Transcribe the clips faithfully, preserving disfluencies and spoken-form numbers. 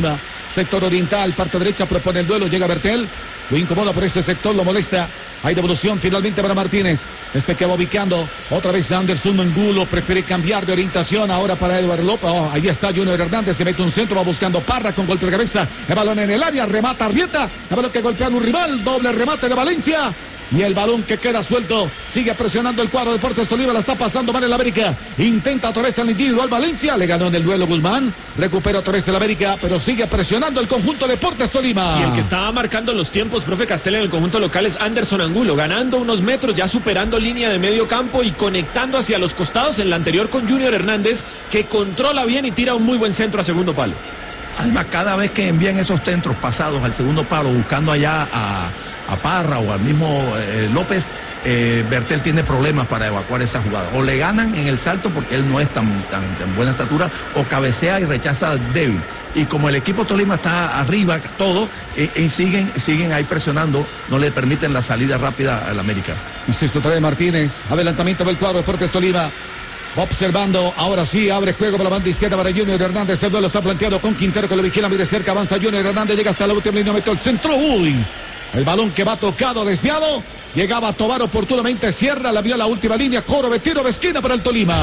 Tolima. Sector oriental, parte derecha, propone el duelo, llega Bertel. Lo incomoda por ese sector, lo molesta. Hay devolución finalmente para Martínez. Este que va ubicando. Otra vez Anderson Angulo. Prefiere cambiar de orientación. Ahora para Eduardo López. Oh, ahí está Junior Hernández que mete un centro. Va buscando Parra con golpe de cabeza. El balón en el área. Remata Arrieta. El balón que golpea a un rival. Doble remate de Valencia. Y el balón que queda suelto. Sigue presionando el cuadro de Deportes Tolima. La está pasando mal el América. Intenta otra vez al individual Valencia. Le ganó en el duelo Guzmán. Recupera otra vez el América. Pero sigue presionando el conjunto de Deportes Tolima. Y el que estaba marcando los tiempos, profe Castel, en el conjunto local es Anderson Angulo. Ganando unos metros, ya superando línea de medio campo y conectando hacia los costados. En la anterior con Junior Hernández, que controla bien y tira un muy buen centro a segundo palo. Además, cada vez que envían esos centros pasados al segundo palo, buscando allá a, a Parra o al mismo eh, López, eh, Bertel tiene problemas para evacuar esa jugada. O le ganan en el salto porque él no es tan, tan, tan buena estatura, o cabecea y rechaza débil. Y como el equipo Tolima está arriba, todo, y, y siguen, siguen ahí presionando, no le permiten la salida rápida al América. Insisto, trae Martínez, adelantamiento del cuadro de Deportes Tolima. Observando, ahora sí, abre juego para la banda izquierda para Junior Hernández. El duelo está planteado con Quintero que lo vigila muy de cerca. Avanza Junior Hernández, llega hasta la última línea, metió el centro. Uy, el balón que va tocado, desviado. Llegaba a Tobar oportunamente, cierra, la vio a la última línea. Coro de tiro de esquina para el Tolima.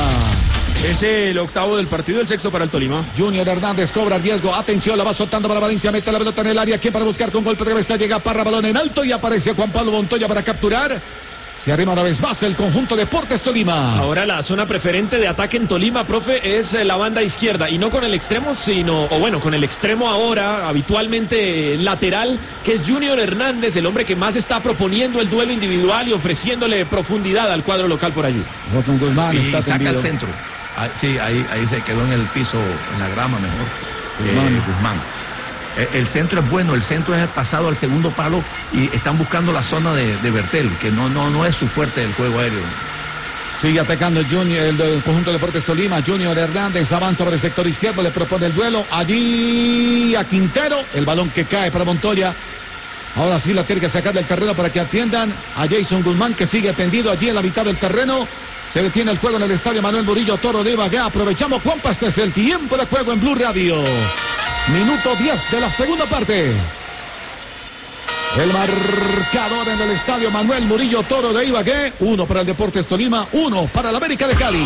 Es el octavo del partido, el sexto para el Tolima. Junior Hernández cobra riesgo. Atención, la va soltando para Valencia. Mete la pelota en el área. Aquí para buscar con golpe de cabeza. Llega Parra, balón en alto y aparece Juan Pablo Montoya para capturar. Se arrima una vez más el conjunto de Deportes Tolima. Ahora la zona preferente de ataque en Tolima, profe, es la banda izquierda. Y no con el extremo, sino, o bueno, con el extremo ahora, habitualmente lateral, que es Junior Hernández, el hombre que más está proponiendo el duelo individual y ofreciéndole profundidad al cuadro local por allí. Guzmán, y está saca tendido. El centro. Ah, sí, ahí, ahí se quedó en el piso, en la grama mejor. Guzmán. Eh, Guzmán. El centro es bueno, el centro es el pasado al segundo palo y están buscando la zona de, de Bertel, que no, no, no es su fuerte el juego aéreo. Sigue atacando el, junior, el, el conjunto de Deportes Tolima. Junior Hernández avanza por el sector izquierdo, le propone el duelo. Allí a Quintero, el balón que cae para Montoya. Ahora sí la tiene que sacar del terreno para que atiendan a Jason Guzmán, que sigue atendido allí en la mitad del terreno. Se detiene el juego en el estadio Manuel Murillo Toro de Ibagué. Aprovechamos, Juanpa, este es el tiempo de juego en Blue Radio. Minuto diez de la segunda parte. El marcador en el estadio Manuel Murillo Toro de Ibagué. Uno para el Deportes Tolima, uno para el América de Cali.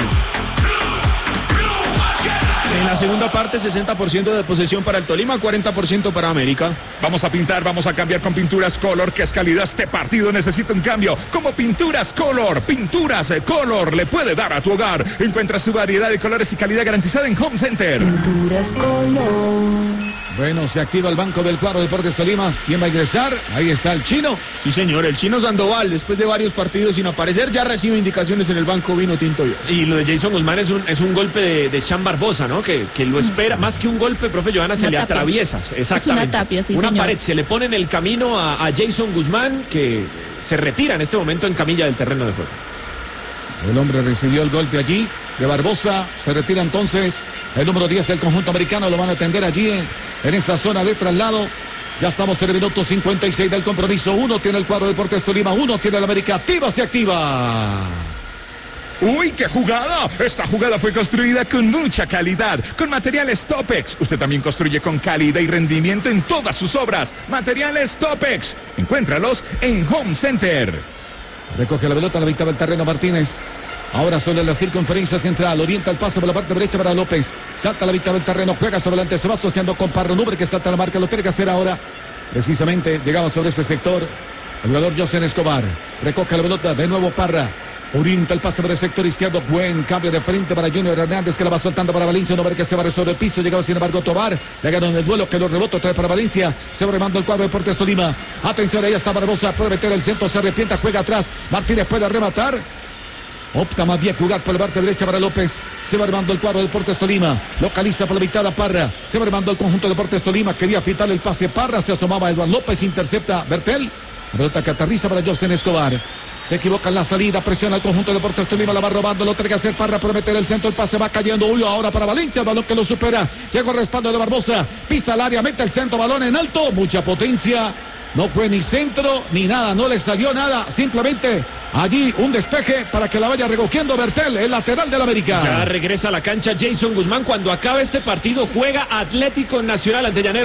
En la segunda parte, sesenta por ciento de posesión para el Tolima, cuarenta por ciento para América. Vamos a pintar, vamos a cambiar con Pinturas Color, que es calidad. Este partido necesita un cambio. Como Pinturas Color, Pinturas Color le puede dar a tu hogar. Encuentra su variedad de colores y calidad garantizada en Home Center. Pinturas Color. Bueno, se activa el banco del cuadro de Deportes Tolima. ¿Quién va a ingresar? Ahí está el chino. Sí, señor, el chino Sandoval, después de varios partidos sin aparecer, ya recibe indicaciones en el banco vino tinto. Y lo de Jason Guzmán es un, es un golpe de, de Sean Barbosa, ¿no? Que, que lo espera, más que un golpe, profe Johanna, se una le tapia. atraviesa. Exactamente. Es una tapia, sí, Una señor. pared, se le pone en el camino a, a Jason Guzmán, que se retira en este momento en camilla del terreno de juego. El hombre recibió el golpe allí de Barbosa. Se retira entonces el número diez del conjunto americano. Lo van a atender allí en, en esa zona de traslado. Ya estamos en el minuto cincuenta y seis del compromiso. Uno tiene el cuadro de Deportes Tolima, uno tiene el América. Activa, se activa. ¡Uy, qué jugada! Esta jugada fue construida con mucha calidad, con materiales Topex. Usted también construye con calidad y rendimiento en todas sus obras. Materiales Topex. Encuéntralos en Home Center. Recoge la pelota a la mitad del terreno Martínez. Ahora sobre la circunferencia central. Orienta el pase por la parte derecha para López. Salta a la mitad del terreno. Juega sobre adelante. Se va asociando con Parra Nubre, que salta a la marca. Lo tiene que hacer ahora. Precisamente llegaba sobre ese sector el jugador José Escobar. Recoge la pelota. De nuevo Parra. Orienta el pase por el sector izquierdo. Buen cambio de frente para Junior Hernández, que la va soltando para Valencia. No ver que se va sobre el piso. Llegaba sin embargo Tobar. Le ganó en el duelo, que lo rebota otra vez para Valencia. Se va remando el cuadro de Deportes Tolima. Atención, ahí está Barbosa. Puede meter el centro. Se arrepienta. Juega atrás. Martínez puede rematar. Opta más bien jugar por la parte derecha para López. Se va armando el cuadro de Deportes Tolima. Localiza por la mitad a Parra. Se va armando el conjunto de Deportes Tolima. Quería pitar el pase Parra. Se asomaba Eduardo López. Intercepta Bertel. La pelota que aterriza para José Escobar. Se equivoca en la salida. Presiona el conjunto de Deportes Tolima. La va robando. Lo tiene que hacer Parra para meter el centro. El pase va cayendo. Uy, ahora para Valencia. El balón que lo supera. Llega el respaldo de Barbosa. Pisa el área. Mete el centro. Balón en alto. Mucha potencia. No fue ni centro ni nada. No le salió nada. Simplemente allí un despeje para que la vaya recogiendo Bertel, el lateral del América. Ya regresa a la cancha Jason Guzmán. Cuando acabe este partido juega Atlético Nacional ante Llanero.